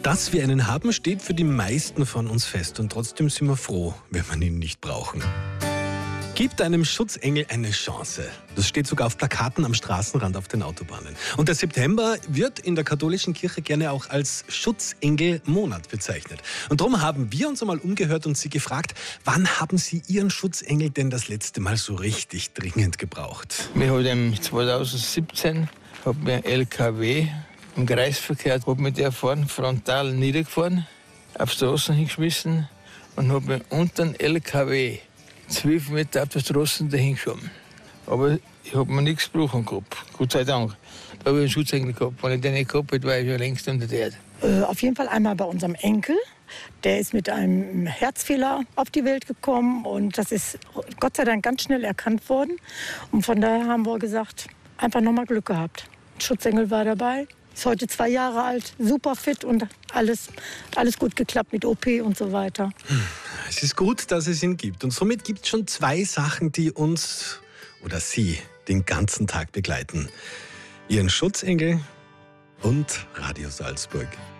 Dass wir einen haben, steht für die meisten von uns fest. Und trotzdem sind wir froh, wenn wir ihn nicht brauchen. Gibt einem Schutzengel eine Chance. Das steht sogar auf Plakaten am Straßenrand auf den Autobahnen. Und der September wird in der katholischen Kirche gerne auch als Schutzengelmonat bezeichnet. Und darum haben wir uns einmal umgehört und Sie gefragt, wann haben Sie Ihren Schutzengel denn das letzte Mal so richtig dringend gebraucht? Wir haben 2017 mir LKW im Kreisverkehr, mit der vorne frontal niedergefahren, auf Straßen hingeschmissen und habe mir unter den LKW 12 Meter auf der Straße dahingeschoben. Aber ich habe mir nichts gebrochen gehabt, Gott sei Dank. Da habe ich einen Schutzengel gehabt. Wenn ich den nicht gehabt hätte, war ich schon längst unter der Erde. Auf jeden Fall einmal bei unserem Enkel. Der ist mit einem Herzfehler auf die Welt gekommen und das ist Gott sei Dank ganz schnell erkannt worden. Und von daher haben wir gesagt, einfach nochmal Glück gehabt. Ein Schutzengel war dabei, ist heute 2 Jahre alt, super fit und alles gut geklappt mit OP und so weiter. Es ist gut, dass es ihn gibt. Und somit gibt es schon 2 Sachen, die uns oder Sie den ganzen Tag begleiten. Ihren Schutzengel und Radio Salzburg.